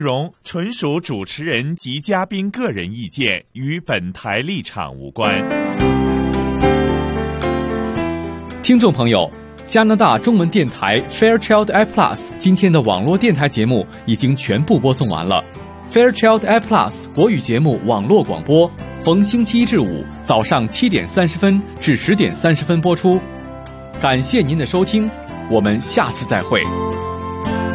容纯属主持人及嘉宾个人意见，与本台立场无关。 听众朋友，加拿大中文电台 Fairchild iPlus 今天的网络电台节目已经全部播送完了。Fairchild iPlus 国语节目网络广播，逢星期一至五早上7点30分至10点30分播出。感谢您的收听，我们下次再会。